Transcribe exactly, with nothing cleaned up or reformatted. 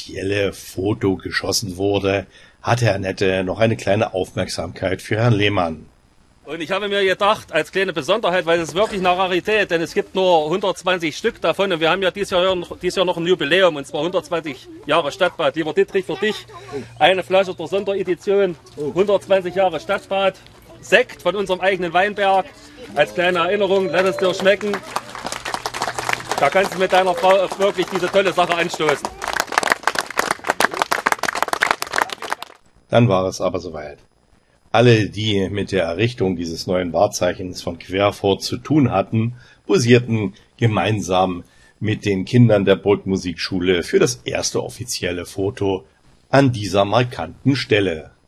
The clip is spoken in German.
offizielle Foto geschossen wurde, hat Herr Nette noch eine kleine Aufmerksamkeit für Herrn Lehmann. Und ich habe mir gedacht, als kleine Besonderheit, weil es ist wirklich eine Rarität, denn es gibt nur hundertzwanzig Stück davon und wir haben ja dieses Jahr noch, dieses Jahr noch ein Jubiläum, und zwar hundertzwanzig Jahre Stadtbad. Lieber Dietrich, für dich eine Flasche der Sonderedition, hundertzwanzig Jahre Stadtbad, Sekt von unserem eigenen Weinberg, als kleine Erinnerung, lass es dir schmecken. Da kannst du mit deiner Frau auf wirklich diese tolle Sache anstoßen. Dann war es aber soweit. Alle, die mit der Errichtung dieses neuen Wahrzeichens von Querfurt zu tun hatten, posierten gemeinsam mit den Kindern der Burgmusikschule für das erste offizielle Foto an dieser markanten Stelle.